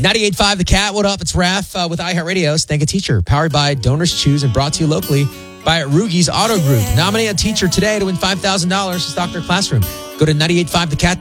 98.5 The Cat. What up? It's Raph with iHeartRadio. Thank a Teacher. Powered by Donors Choose and brought to you locally by Rugi's Auto Group. Nominate a teacher today to win $5,000 to stock their classroom. Go to 98.5thecat.com.